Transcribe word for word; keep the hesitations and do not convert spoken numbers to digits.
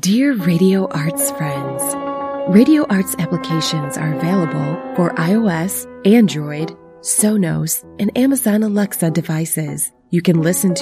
Dear Radio Arts friends, Radio Arts applications are available for iOS, Android, Sonos, and Amazon Alexa devices. You can listen to